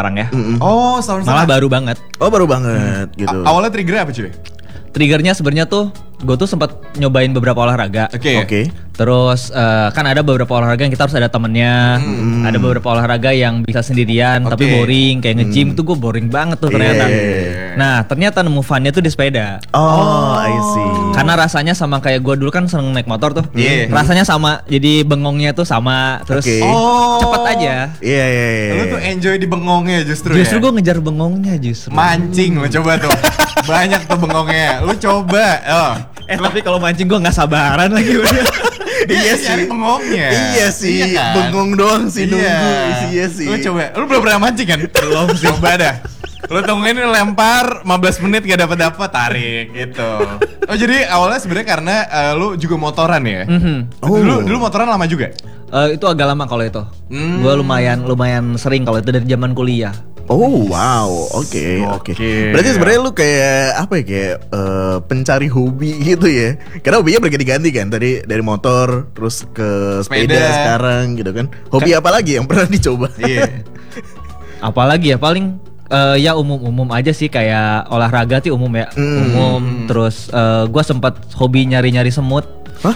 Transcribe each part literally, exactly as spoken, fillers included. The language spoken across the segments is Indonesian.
sekarang ya. Mm-mm. Oh, setahun Malah setengah. baru banget. Oh baru banget gitu. A- awalnya triggernya apa cuy? Triggernya sebenarnya tuh gue tuh sempat nyobain beberapa olahraga. Oke. Oke. Terus eh, kan ada beberapa olahraga yang kita harus ada temennya. Ada beberapa olahraga yang bisa sendirian tapi Oke. boring. Kayak nge-gym tuh gue boring banget tuh ternyata. Yeah. Nah ternyata nemu funnya tuh di sepeda. Oh, I see. Karena rasanya sama kayak gue dulu kan seneng naik motor tuh. Iya. Rasanya sama. Jadi bengongnya tuh sama. Terus Oke. Oh. cepet aja. Iya iya iya. Lu tuh enjoy di bengongnya justru, Justru ya? gue ngejar bengongnya justru. Mancing lo coba tuh. Banyak tuh bengongnya. Lu coba. Oh. Eh tapi kalau mancing gue nggak sabaran lagi udah. Iya Dia sih. nyari bengongnya. Iya sih. Iya kan? Bengong doang sih Iya. nunggu. Iya sih. Lu coba. Lu belum pernah mancing kan? Belum sih. Coba dah. Lu tungguin lu lempar lima belas menit gak dapat dapat tarik gitu. Oh jadi awalnya sebenarnya karena uh, lu juga motoran ya? Mhm. Oh. Dulu dulu motoran lama juga? Eh, itu agak lama kalau itu. Hmm. Gue lumayan lumayan sering kalau itu dari zaman kuliah. Oh wow, oke oke. Oke. Berarti sebenarnya lu kayak apa ya kayak eh, pencari hobi gitu ya? Karena hobinya berganti-ganti kan. Tadi dari motor terus ke sepeda, Sepeda. sekarang gitu kan. Hobi apa lagi yang pernah dicoba? Iya. Apalagi ya paling eh, ya umum-umum aja sih kayak olahraga sih umum ya. Hmm. Umum. Terus eh, gue sempat hobi nyari-nyari semut. Hah?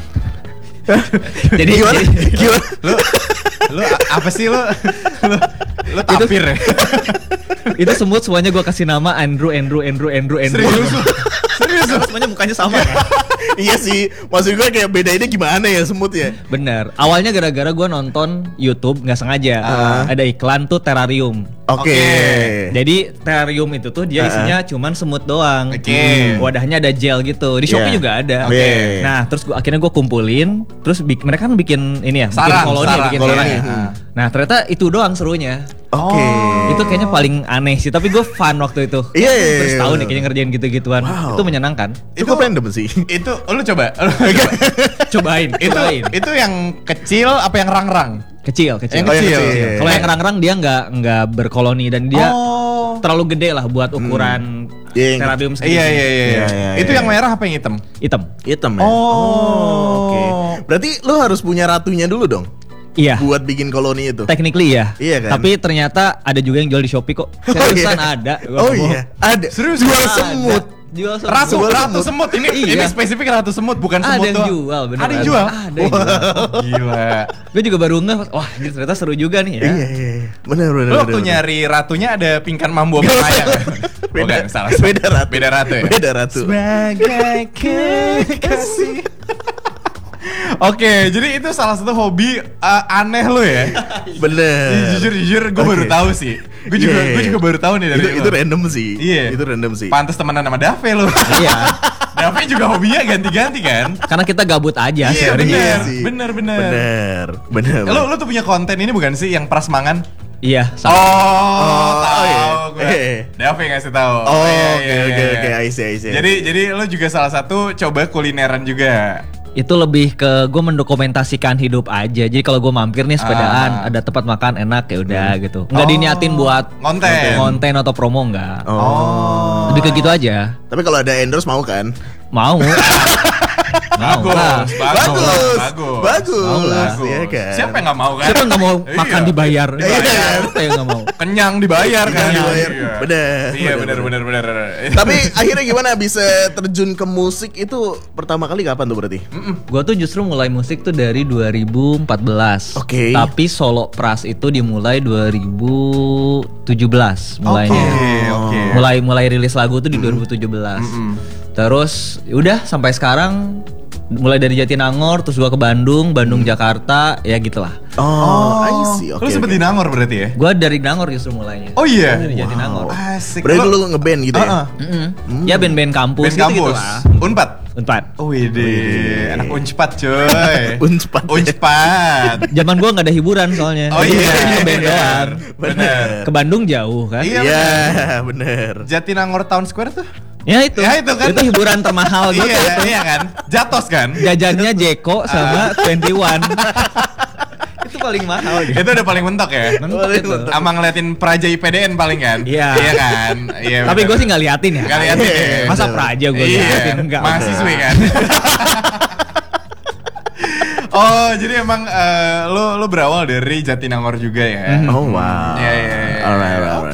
Jadi Gimana? jadi- Gimana? Lu lu a- apa sih lu? Lu lu tapir ya? itu semut semuanya gue kasih nama Andrew, Andrew, Andrew, Andrew, Andrew. Serius lu? Serius lu? Semuanya mukanya sama kan? Iya sih, maksud gue kayak bedainnya gimana ya semut ya? Bener. Awalnya gara-gara gue nonton YouTube nggak sengaja. Ah. Ada iklan tuh terrarium. Oke. Oke. Jadi terrarium itu tuh dia Ah. isinya cuman semut doang. Oke. Wadahnya ada gel gitu. Di Shopee Yeah. juga ada. Oke. Nah, terus gua, akhirnya gue kumpulin. Terus bik- mereka kan bikin ini ya, bikin Sarang, koloni, sarang, bikin koloni. sarang. Hmm. Nah, ternyata itu doang serunya. Oke. Oh. Itu kayaknya paling aneh sih. Tapi gue fun waktu itu. Iya, iya, iya. Terus tahun nih kayaknya ngerjain gitu-gituan. Wow. Itu menyenangkan. Cukup random sih. Itu lu coba. Cobain, itu cobain. itu yang kecil apa yang rang-rang? Kecil, kecil. Yang Oh, yang kecil. kecil. Kalau yang rang-rang dia nggak nggak berkoloni dan dia Oh. terlalu gede lah buat ukuran Iya, yang- terrarium segini. Iya iya iya. Iya, iya. iya, Itu iya. yang merah apa yang hitam? Hitam. Hitam ya. Oh. Oke. Berarti lu harus punya ratunya dulu dong Iya. buat bikin koloni itu. Technically ya. Iya kan? Tapi ternyata ada juga yang jual di Shopee kok. Seriusan iya. ada. Gua Oh nggak bohong. iya, ada. Serius? Jual Ada. semut. Jual semut. Ratu, Jual ratu semut. semut. Ini Iya. ini spesifik ratu semut bukan Ada semut yang doang. jual, beneran. Ada yang jual. Ada yang jual. Gila. Gue juga baru ngeh. Wah, ini ternyata seru juga nih ya. Iya iya. iya. Benar benar. Lu benar, waktu benar. nyari ratunya ada pingkan mambu apa maya? Bukan, salah. Beda ratu. Beda ratu ya. Beda ratu. Sebagai kekasih. Oke, jadi itu salah satu hobi uh, aneh lu ya. Bener. Jujur jujur gue baru Oke. tahu sih. Gue juga Iya. gue juga baru tahu nih dari itu, lu. itu random sih. Iya. Itu random sih. Pantes temenan sama Dave lu. Iya. Dave juga hobinya ganti-ganti kan? Karena kita gabut aja Iya, sebenarnya. bener. sih. bener, bener. Bener. Bener. Lu lu tuh punya konten ini bukan sih yang prasmangan? Iya, Oh, sama. tahu oh, iya. gue. Eh. Dave ngasih tahu. Oh, iya, oke iya, oke iya, oke. iya. I see I see. Jadi jadi lu juga salah satu coba kulineran juga. Itu lebih ke gue mendokumentasikan hidup aja. Jadi kalau gue mampir nih sepedaan, Ah. ada tempat makan enak ya udah gitu. Nggak Oh, diniatin buat konten. konten atau promo enggak. Oh. Lebih ke gitu aja. Tapi kalau ada endorse mau kan? Mau. Mau Bagus, lah. bagus, Bagus. bagus. Mau lah. Bagus. Iya kan. Siapa yang nggak mau kan? Siapa nggak mau Iya. makan dibayar? Dibayar. Siapa yang nggak mau? Kenyang dibayar kan? Kenyang dibayar. Iya. Bener, Iya bener, benar benar benar. Tapi akhirnya gimana bisa terjun ke musik itu pertama kali kapan tuh berarti? Gue tuh justru mulai musik tuh dari dua ribu empat belas. Oke. Tapi solo pras itu dimulai dua ribu tujuh belas mulainya. Oke, oke. Mulai mulai rilis lagu tuh di dua ribu tujuh belas. Terus udah sampai sekarang mulai dari Jatinangor terus gua ke Bandung, Bandung Jakarta, ya gitulah. Oh, I see. Oke. Lu sempet oke. di Nangor berarti ya? Gua dari Nangor justru mulainya. Oh iya. Dari Jatinangor. Asik. Berarti dulu ngeband gitu ya? Heeh. Mm-mm. Ya band-band kampus Band gitu, kampus. lah. Unpad. Unpad. Oh iya, anak Unpad coy. Unpad. Unpad. Zaman gua nggak ada hiburan soalnya. Oh Jadi iya, gua band benar. doang. Benar. Ke Bandung jauh kan? Iya. Iya, bener. Jatinangor Town Square tuh? Ya itu. Ya, itu kan. Itu hiburan termahal gitu. Iya, iya kan? Jatos kan? Jajannya Jeko sama Twenty One. Itu paling mahal gitu. Itu udah paling mentok ya? Mentok Paling itu. mentok. Sama ngeliatin Praja I P D N paling kan? Iya. Iya kan? Iya. Tapi bener. gue sih nggak liatin ya. Nggak liatin ya? Masa Bener. Praja gue Iya, liatin enggak. mahasiswi kan. Oh, jadi emang eh, lu lu berawal dari Jatinangor juga ya? Oh wow. Iya, iya, iya. Alright, alright, alright.